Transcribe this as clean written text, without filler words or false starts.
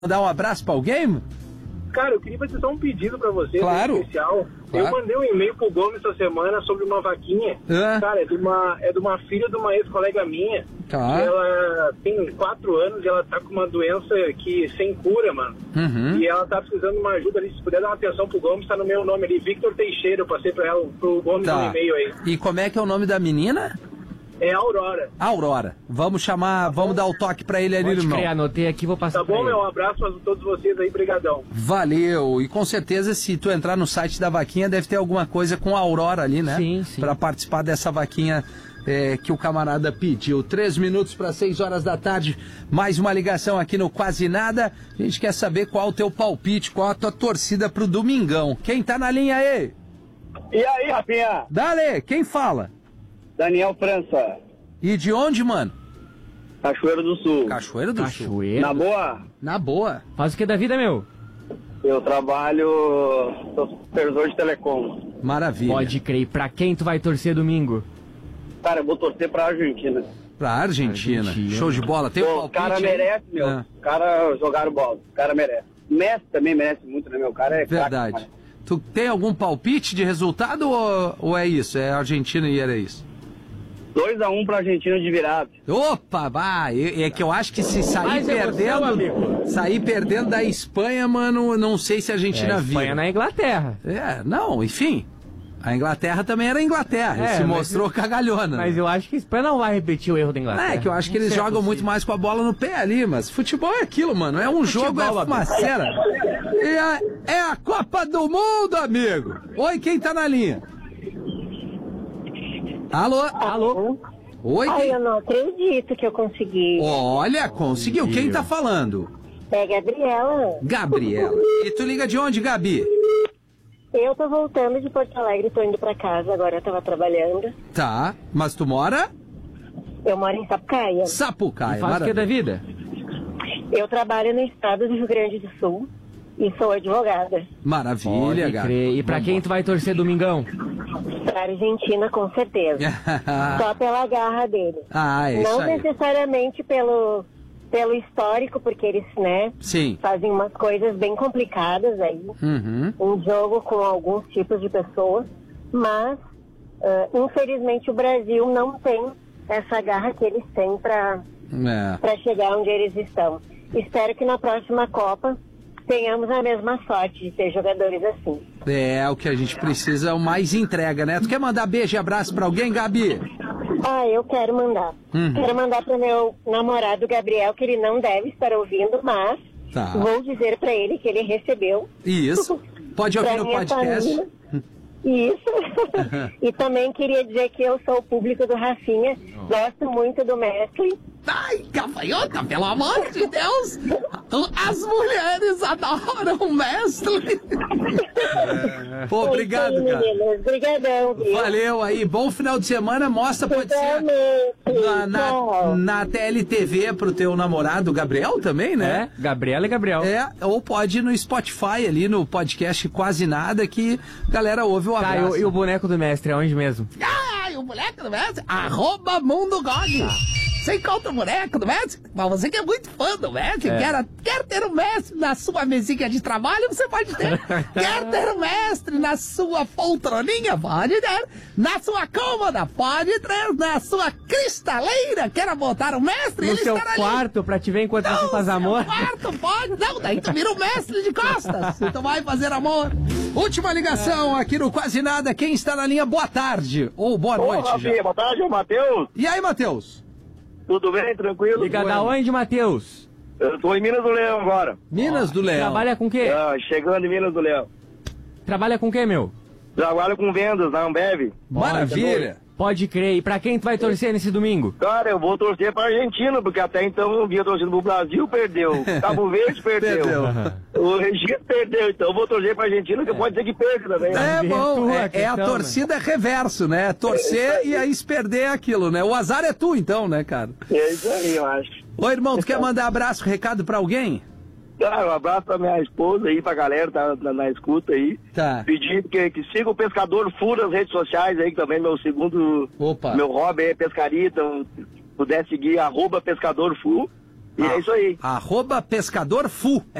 Mandar um abraço pra alguém? Cara, eu queria fazer só um pedido pra você, claro. especial. Claro. Eu mandei um e-mail pro Gomes essa semana sobre uma vaquinha. Cara, é de uma filha de uma ex-colega minha. Tá. Ela tem 4 anos e ela tá com uma doença que sem cura, mano. E ela tá precisando de uma ajuda ali. Se puder dar uma atenção pro Gomes, tá no meu nome ali, Victor Teixeira. Eu passei pra ela, pro Gomes no e-mail aí. E como é que é o nome da menina? É Aurora. Aurora. Vamos chamar, vamos dar o toque pra ele ali, irmão. Anotei aqui, vou passar. Tá bom, meu? Um abraço pra todos vocês aí, brigadão. Valeu. E com certeza, se tu entrar no site da vaquinha, deve ter alguma coisa com a Aurora ali, né? Sim, sim. Pra participar dessa vaquinha que o camarada pediu. 3 minutos para 6 horas da tarde. Mais uma ligação aqui no Quase Nada. A gente quer saber qual o teu palpite, qual a tua torcida pro domingão. Quem tá na linha aí? E aí, Rafinha? Dale, quem fala? Daniel França. E de onde, mano? Cachoeiro do Sul. Cachoeiro do Sul. Na boa? Na boa. Faz o que da vida, meu? Eu trabalho, sou supervisor de telecom. Maravilha. Pode crer. Pra quem tu vai torcer domingo? Cara, eu vou torcer pra Argentina. Pra Argentina. Show de bola. Tem um palpite? O cara merece, meu. O cara jogaram bola. O cara merece. Messi também merece muito, né, meu? O cara é verdade. Craque, tu tem algum palpite de resultado ou é isso? É Argentina e era isso? 2-1 pra Argentina de virada. Opa, vai. É que eu acho que se sair perdendo, sair perdendo da Espanha, mano, não sei se a Argentina vira. Espanha na Inglaterra. Não, enfim. A Inglaterra também era a Inglaterra, se mostrou cagalhona. Mas eu acho que a Espanha não vai repetir o erro da Inglaterra. É que eu acho que eles jogam muito mais com a bola no pé ali, mas futebol é aquilo, mano. É um jogo, é fumaceira. É a Copa do Mundo, amigo. Oi, quem tá na linha? Alô? Alô? Oi, eu não acredito que eu consegui. Olha, conseguiu. Quem tá falando? É Gabriela. Gabriela. E tu liga de onde, Gabi? Eu tô voltando de Porto Alegre, tô indo pra casa, agora eu tava trabalhando. Tá, mas tu mora? Eu moro em Sapucaia. Sapucaia, faz o que da vida? Eu trabalho no estado do Rio Grande do Sul e sou advogada. Maravilha, Gabi. E pra quem tu vai torcer domingão? Pra Argentina, com certeza. Só pela garra deles. É não isso aí. necessariamente pelo histórico, porque eles, né, sim, fazem umas coisas bem complicadas aí. Um jogo com alguns tipos de pessoas, mas infelizmente o Brasil não tem essa garra que eles têm pra chegar onde eles estão. Espero que na próxima Copa tenhamos a mesma sorte de ter jogadores assim. É o que a gente precisa, o mais entrega, né? Tu quer mandar beijo e abraço pra alguém, Gabi? Eu quero mandar. Quero mandar pro meu namorado Gabriel, que ele não deve estar ouvindo, mas vou dizer pra ele que ele recebeu. Isso. Pode ouvir no podcast. Família. Isso. E também queria dizer que eu sou o público do Rafinha. Gosto muito do mestre. Ai, gafanhota, pelo amor de Deus! As mulheres adoram o mestre! Pô, obrigado, aí, cara. Meninas. Obrigadão, viu? Valeu aí, bom final de semana. Mostra, pode ser na TLTV pro teu namorado, Gabriel, também, né? Gabriela e Gabriel. Ou pode ir no Spotify ali, no podcast Quase Nada, que a galera ouve o abraço. E o boneco do mestre, aonde mesmo? E o boneco do mestre? @MundoGog. Você encontra o boneco do mestre? Mas você que é muito fã do mestre, quer ter o mestre na sua mesinha de trabalho, você pode ter. Quer ter o mestre na sua poltroninha? Pode ter. Na sua cômoda? Pode ter. Na sua cristaleira? Quer botar o mestre? No ele seu estará quarto, ali. pra te ver enquanto você faz amor? No quarto, pode. Não, daí tu vira o mestre de costas. Tu vai fazer amor. Última ligação aqui no Quase Nada. Quem está na linha? Boa tarde. Ou boa noite. Rafinha, boa tarde, Matheus. E aí, Matheus? Tudo bem, tranquilo? Liga da onde, Matheus? Eu tô em Minas do Leão agora. Minas do Leão. Trabalha com o quê? Chegando em Minas do Leão. Trabalha com o quê, meu? Trabalho com vendas na Ambev. Maravilha. Pode crer. E pra quem tu vai torcer nesse domingo? Cara, eu vou torcer pra Argentina, porque até então eu vinha torcendo pro Brasil, perdeu. Cabo Verde perdeu. O Egito perdeu, então eu vou torcer pra Argentina, que pode ser que perca também. É bom, é a torcida reverso, né? Torcer e aí perder aquilo, né? O azar é tu, então, né, cara? É isso aí, eu acho. Ô, irmão, tu quer mandar abraço, recado pra alguém? Cara, um abraço pra minha esposa aí, pra galera que tá na escuta aí. Tá. Pedir que siga o Pescador Fu nas redes sociais aí, que também meu segundo... Opa. Meu hobby é pescaria, então se puder seguir @PescadorFu. E é isso aí. @pescadorfu.